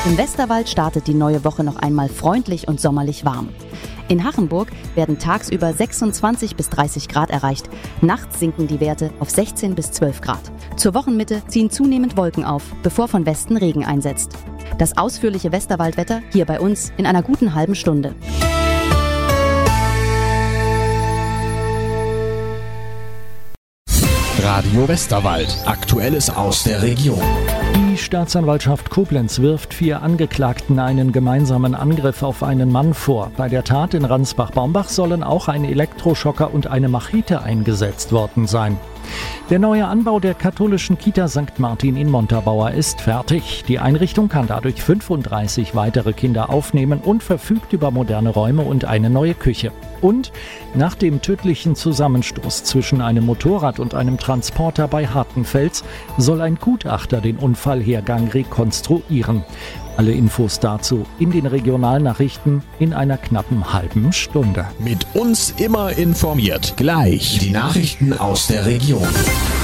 Im Westerwald startet die neue Woche noch einmal freundlich und sommerlich warm. In Hachenburg werden tagsüber 26 bis 30 Grad erreicht. Nachts sinken die Werte auf 16 bis 12 Grad. Zur Wochenmitte ziehen zunehmend Wolken auf, bevor von Westen Regen einsetzt. Das ausführliche Westerwaldwetter hier bei uns in einer guten halben Stunde. Radio Westerwald. Aktuelles aus der Region. Die Staatsanwaltschaft Koblenz wirft 4 Angeklagten einen gemeinsamen Angriff auf einen Mann vor. Bei der Tat in Ransbach-Baumbach sollen auch ein Elektroschocker und eine Machete eingesetzt worden sein. Der neue Anbau der katholischen Kita St. Martin in Montabaur ist fertig. Die Einrichtung kann dadurch 35 weitere Kinder aufnehmen und verfügt über moderne Räume und eine neue Küche. Und nach dem tödlichen Zusammenstoß zwischen einem Motorrad und einem Transporter bei Hartenfels soll ein Gutachter den Unfallhergang rekonstruieren. Alle Infos dazu in den Regionalnachrichten in einer knappen halben Stunde. Mit uns immer informiert. Gleich die Nachrichten aus der Region.